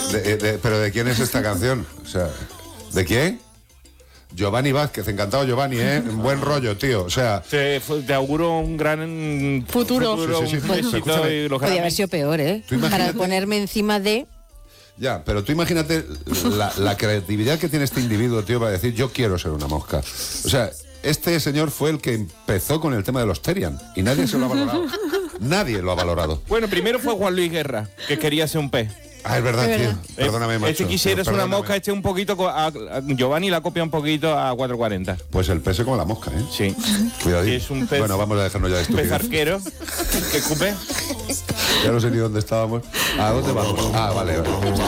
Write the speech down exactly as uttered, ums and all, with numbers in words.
De, de, ¿Pero de quién es esta canción? O sea, ¿de quién? Giovanni Vázquez, encantado Giovanni, ¿eh? Buen rollo, tío, o sea... Te, te auguro un gran futuro. futuro sí, sí, sí. un éxito y los Podría haber sido peor, ¿eh? Para ponerme encima de... Ya, pero tú imagínate la, la creatividad que tiene este individuo, tío, para decir, yo quiero ser una mosca. O sea, este señor fue el que empezó con el tema de los Terian y nadie se lo ha valorado. Nadie lo ha valorado. Bueno, primero fue Juan Luis Guerra, que quería ser un pez. Ah, es verdad, Es tío. verdad. Perdóname, macho. Este quisiera ser una Perdóname. mosca, este un poquito... co- A, a- Giovanni la copia un poquito a cuatro cuarenta. Pues el pez es como la mosca, ¿eh? Sí. Cuidadito. Y es un pez- Bueno, vamos a dejarnos ya de Un pez estupidez. arquero que cupe. Ya no sé ni dónde estábamos. ¿A dónde vamos? Ah, vale, vale.